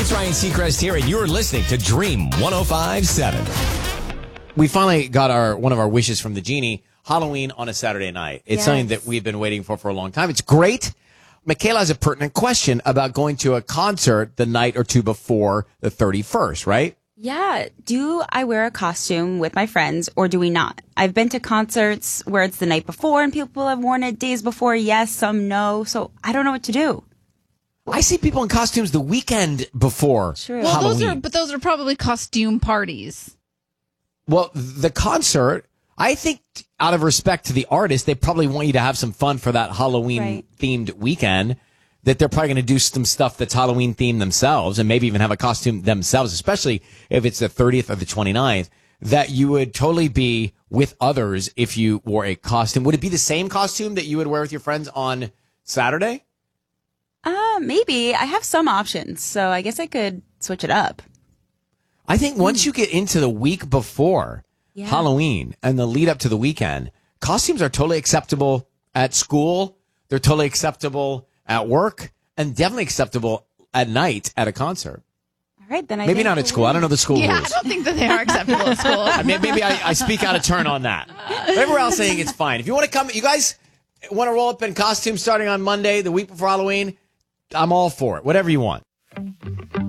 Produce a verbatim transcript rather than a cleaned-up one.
It's Ryan Seacrest here, and you're listening to Dream one oh five point seven. We finally got our one of our wishes from the genie, Halloween on a Saturday night. It's Yes. something that we've been waiting for for a long time. It's great. Michaela has a pertinent question about going to a concert the night or two before the thirty-first, right? Yeah. Do I wear a costume with my friends or do we not? I've been to concerts where it's the night before and people have worn it days before. Yes, some no. So I don't know what to do. I see people in costumes the weekend before True. Well, Halloween. those are, but those are probably costume parties. Well, the concert, I think out of respect to the artist, they probably want you to have some fun for that Halloween-themed weekend, that they're probably going to do some stuff that's Halloween-themed themselves and maybe even have a costume themselves, especially if it's the thirtieth or the twenty-ninth, that you would totally be with others if you wore a costume. Would it be the same costume that you would wear with your friends on Saturday? Uh, maybe. I have some options, so I guess I could switch it up. I think once you get into the week before Yeah. Halloween and the lead up to the weekend, costumes are totally acceptable at school. They're totally acceptable at work and definitely acceptable at night at a concert. All right, then I Maybe think not at school. I don't know the school Yeah, rules. I don't think that they are acceptable at school. I mean, maybe I, I speak out of turn on that. But everywhere else saying it's fine. If you want to come, you guys want to roll up in costume starting on Monday, the week before Halloween, I'm all for it. Whatever you want.